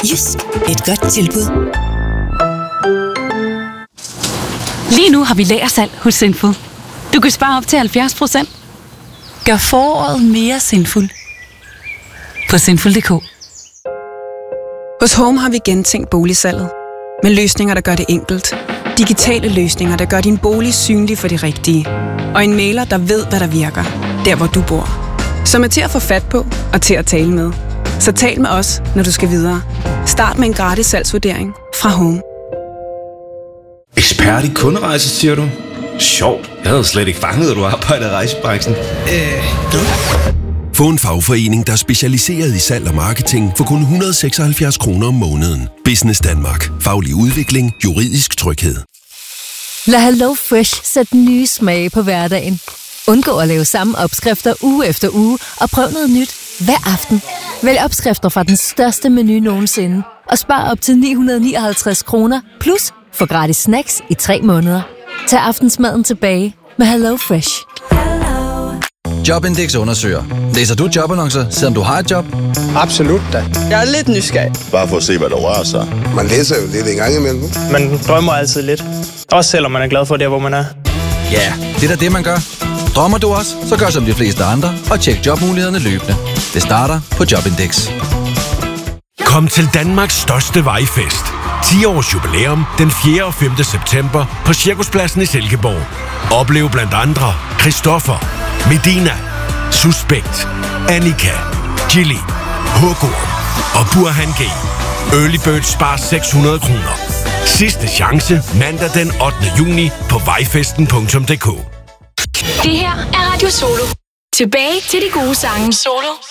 Just et godt tilbud. Lige nu har vi lagersalg hos Sinful. Du kan spare op til 70%. Gør foråret mere sinful. På sinful.dk. Hos Home har vi gentænkt boligsalget. Med løsninger, der gør det enkelt. Digitale løsninger, der gør din bolig synlig for de rigtige. Og en mailer, der ved, hvad der virker. Der, hvor du bor. Som er til at få fat på og til at tale med. Så tal med os, når du skal videre. Start med en gratis salgsvurdering fra Home. Ekspert i kunderejser, siger du? Sjovt. Jeg havde slet ikke fanget, at du arbejder i rejsebranchen. Få en fagforening, der er specialiseret i salg og marketing for kun 176 kroner om måneden. Business Danmark. Faglig udvikling. Juridisk tryghed. Lad Hello Fresh sætte nye smage på hverdagen. Undgå at lave samme opskrifter uge efter uge, og prøv noget nyt hver aften. Vælg opskrifter fra den største menu nogensinde, og spar op til 959 kroner, plus få gratis snacks i 3 måneder. Tag aftensmaden tilbage med Hello Fresh. Jobindex undersøger. Læser du jobannoncer, selvom du har et job? Absolut da. Jeg er lidt nysgerrig. Bare for at se, hvad der rører sig. Man læser jo lidt en gang imellem. Man drømmer altid lidt. Også selvom man er glad for det, hvor man er. Ja, det er da det, man gør. Drømmer du også, så gør som de fleste andre og tjek jobmulighederne løbende. Det starter på Jobindex. Kom til Danmarks største vejfest. 10 års jubilæum den 4. og 5. september på Cirkuspladsen i Silkeborg. Oplev blandt andre Christoffer, Medina, Suspekt, Annika, Gilly, Hugorm og Burhan G. Early Bird spar 600 kroner. Sidste chance mandag den 8. juni på vejfesten.dk. Det her er Radio Solo. Tilbage til de gode sange. Solo.